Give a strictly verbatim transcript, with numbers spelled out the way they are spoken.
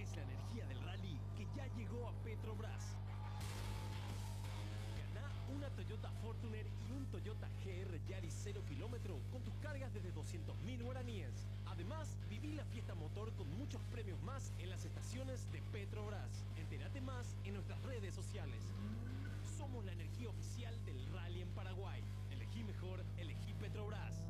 Es la energía del rally que ya llegó a Petrobras. Ganá una Toyota Fortuner y un Toyota G R Yaris cero kilómetro con tus cargas desde doscientos mil guaraníes. Además, viví la fiesta motor con muchos premios más en las estaciones de Petrobras. Entérate más en nuestras redes sociales. Somos la energía oficial del rally en Paraguay. Elegí mejor, elegí Petrobras.